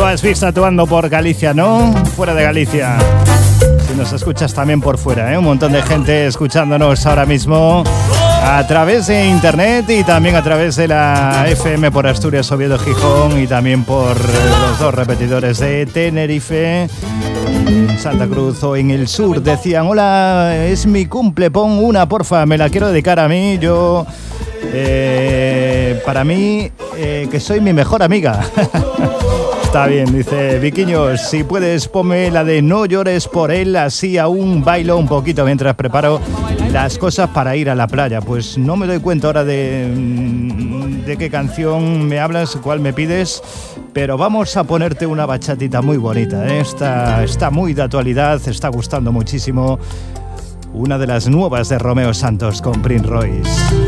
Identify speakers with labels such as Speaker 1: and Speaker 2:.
Speaker 1: has visto actuando por Galicia, ¿no? Fuera de Galicia. Si nos escuchas también por fuera, ¿eh? Un montón de gente escuchándonos ahora mismo a través de internet y también a través de la FM por Asturias, Oviedo, Gijón y también por los dos repetidores de Tenerife, Santa Cruz o en el sur. Decían, hola, es mi cumple, pon una porfa, me la quiero dedicar a mí, yo... para mí, que soy mi mejor amiga. Está bien, dice Viquiños, si puedes ponme la de No llores por él, así aún bailo un poquito mientras preparo las cosas para ir a la playa. Pues no me doy cuenta ahora de qué canción me hablas, cuál me pides, pero vamos a ponerte una bachatita muy bonita, ¿eh? Está muy de actualidad, está gustando muchísimo. Una de las nuevas de Romeo Santos con Prince Royce.